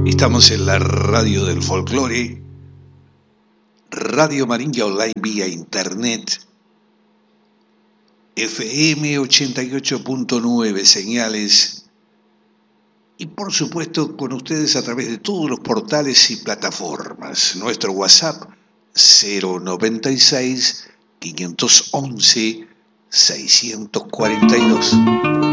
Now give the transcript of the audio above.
Estamos en la radio del folclore, Radio Maringa Online vía internet, FM 88.9 señales y por supuesto con ustedes a través de todos los portales y plataformas. Nuestro WhatsApp 096 511 642.